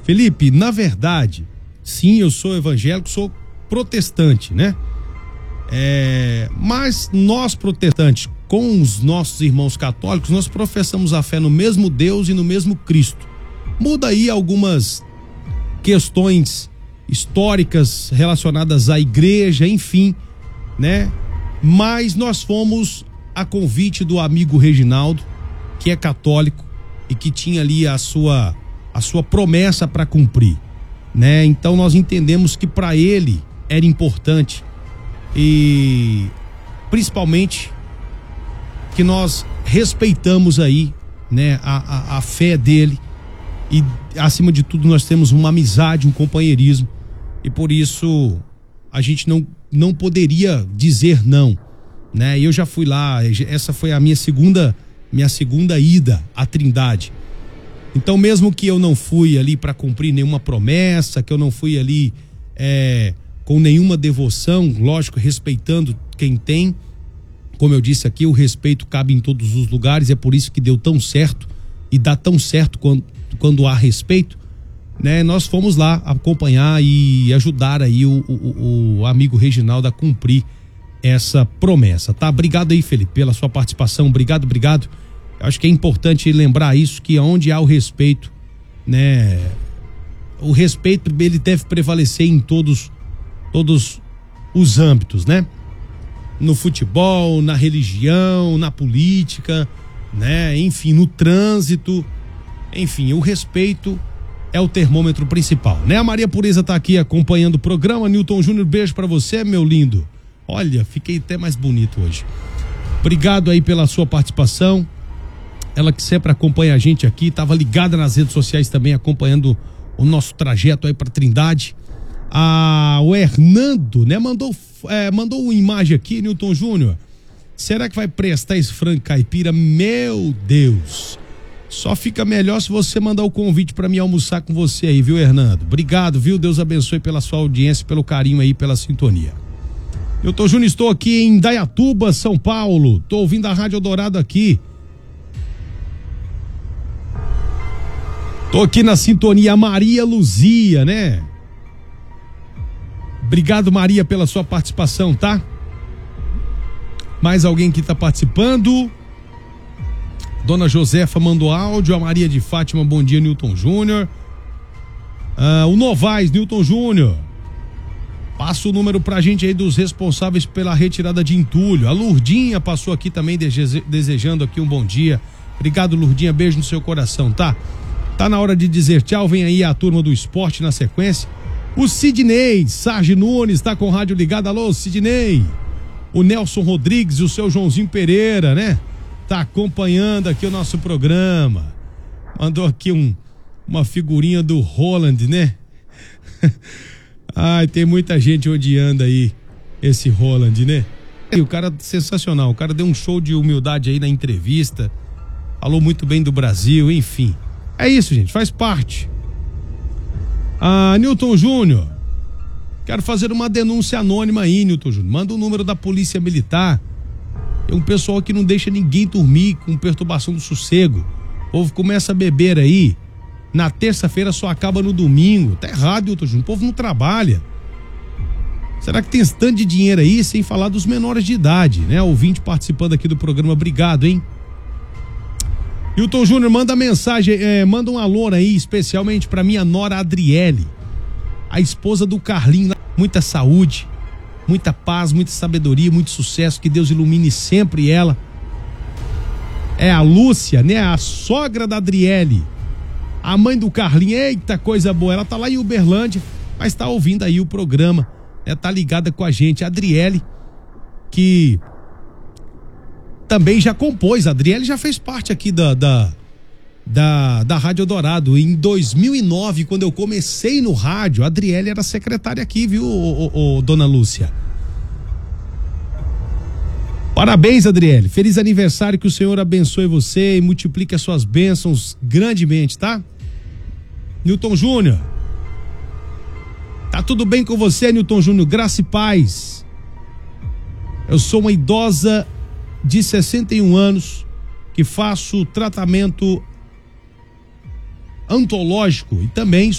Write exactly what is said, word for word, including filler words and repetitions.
Felipe, na verdade, sim, eu sou evangélico, sou protestante, né? É, mas nós protestantes, com os nossos irmãos católicos, nós professamos a fé no mesmo Deus e no mesmo Cristo. Muda aí algumas questões históricas relacionadas à igreja, enfim, né? Mas nós fomos a convite do amigo Reginaldo, que é católico e que tinha ali a sua, a sua promessa para cumprir, né? Então nós entendemos que para ele era importante e principalmente que nós respeitamos aí, né, a, a, a fé dele e acima de tudo nós temos uma amizade, um companheirismo e por isso a gente não, não poderia dizer não, né? Eu já fui lá, essa foi a minha segunda minha segunda ida à Trindade. Então mesmo que eu não fui ali para cumprir nenhuma promessa, que eu não fui ali é, com nenhuma devoção, lógico, respeitando quem tem, como eu disse aqui, o respeito cabe em todos os lugares, é por isso que deu tão certo e dá tão certo quando, quando há respeito, né? Nós fomos lá acompanhar e ajudar aí o, o, o amigo Reginaldo a cumprir essa promessa, tá? Obrigado aí, Felipe, pela sua participação, obrigado, obrigado. Eu acho que é importante lembrar isso, que onde há o respeito, né? O respeito, ele deve prevalecer em todos, todos os âmbitos, né? No futebol, na religião, na política, né? Enfim, no trânsito, enfim, o respeito é o termômetro principal, né? A Maria Pureza tá aqui acompanhando o programa. Newton Júnior, beijo pra você, meu lindo. Olha, fiquei até mais bonito hoje. Obrigado aí pela sua participação. Ela que sempre acompanha a gente aqui, tava ligada nas redes sociais também, acompanhando o nosso trajeto aí pra Trindade. Ah, o Hernando, né, mandou, é, mandou uma imagem aqui, Newton Júnior. Será que vai prestar esse frango caipira? Meu Deus. Só fica melhor se você mandar o convite pra mim almoçar com você aí, viu, Hernando? Obrigado, viu? Deus abençoe pela sua audiência, pelo carinho aí, pela sintonia. Newton Júnior, estou aqui em Indaiatuba, São Paulo. Tô ouvindo a Rádio Eldorado aqui. Tô aqui na sintonia Maria Luzia, né? Obrigado, Maria, pela sua participação, tá? Mais alguém que tá participando? Dona Josefa mandou áudio. A Maria de Fátima, bom dia, Newton Júnior. Ah, o Novaes, Newton Júnior. Passa o número pra gente aí dos responsáveis pela retirada de entulho. A Lurdinha passou aqui também desejando aqui um bom dia. Obrigado, Lurdinha, beijo no seu coração, tá? Tá na hora de dizer tchau, vem aí a turma do esporte na sequência. O Sidney, Sarge Nunes, tá com o rádio ligado. Alô, Sidney. O Nelson Rodrigues e o seu Joãozinho Pereira, né? Tá acompanhando aqui o nosso programa. Mandou aqui um, uma figurinha do Roland, né? Ai, tem muita gente odiando aí esse Roland, né? E o cara sensacional, o cara deu um show de humildade aí na entrevista, falou muito bem do Brasil, enfim. É isso, gente, faz parte. Ah, Newton Júnior, quero fazer uma denúncia anônima aí, Newton Júnior. Manda o número da Polícia Militar. Tem um pessoal que não deixa ninguém dormir com perturbação do sossego. O povo começa a beber aí. Na terça-feira só acaba no domingo. Tá errado, Newton Júnior. O povo não trabalha. Será que tem esse tanto de dinheiro aí, sem falar dos menores de idade, né? Ouvinte participando aqui do programa, obrigado, hein? Newton Júnior, manda mensagem, é, manda um alô aí, especialmente pra minha nora Adriele, a esposa do Carlinho. Muita saúde, muita paz, muita sabedoria, muito sucesso, que Deus ilumine sempre ela. É a Lúcia, né? A sogra da Adriele, a mãe do Carlinho. Eita, coisa boa, ela tá lá em Uberlândia, mas tá ouvindo aí o programa, né? Tá ligada com a gente. A Adriele, que também já compôs, a Adriele já fez parte aqui da, da, da, da Rádio Eldorado. Em dois mil e nove, quando eu comecei no rádio, a Adriele era secretária aqui, viu, ô, ô, ô, dona Lúcia? Parabéns, Adriele, feliz aniversário, que o Senhor abençoe você e multiplique as suas bênçãos grandemente, tá? Newton Júnior, tá tudo bem com você, Newton Júnior? Graça e paz. Eu sou uma idosa de sessenta e um anos que faço tratamento ontológico e também